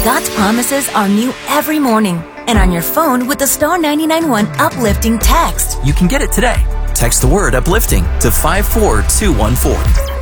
God's promises are new every morning. And on your phone with the Star 99.1 Uplifting text. You can get it today. Text the word uplifting to 54214.